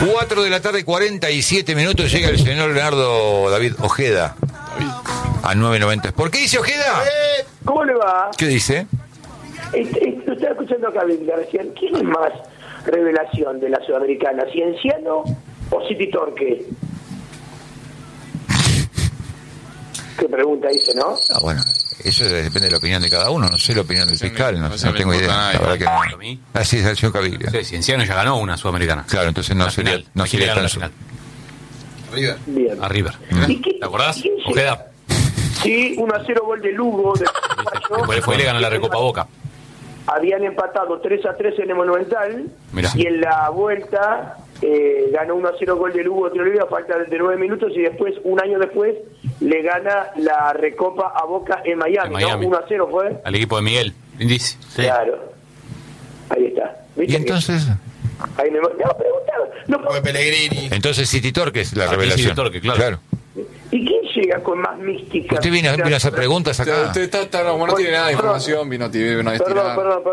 4 de la tarde, 47 minutos, llega el señor Leonardo David Ojeda a 9.90. ¿Por qué dice Ojeda? ¿Cómo le va? ¿Qué dice? Lo estaba escuchando acá recién. ¿Quién es más revelación de la Sudamericana? ¿Cienciano o City Torque? ¿Qué pregunta dice, no? Ah, bueno, eso depende de la opinión de cada uno. No sé la opinión del fiscal, no tengo idea. La verdad que no. Así es el señor Caviglia. Sí, Cienciano ya ganó una Sudamericana. Claro, entonces no sería tan... River. Bien. A River. ¿Te acordás? Ojeda. Sí, 1-0 gol de Lugo. Después fue y le ganó la Recopa Boca. Habían empatado 3-3 en el Monumental. Mirá. Y en la vuelta ganó 1-0 gol de Lugo de Olivia, falta de 9 minutos, y después, un año después, le gana la Recopa a Boca en Miami. ¿No? 1-0 fue. Al equipo de Miguel Indici. Sí. Claro. Ahí está. ¿Y entonces? Ahí me preguntaron. No, Fue Pellegrini. Entonces City Torque es la revelación. City Torque, claro. ¿Y quién llega con más mística? Usted vino a hacer preguntas acá. Usted está no tiene nada de información, vino a tirar una Perdón.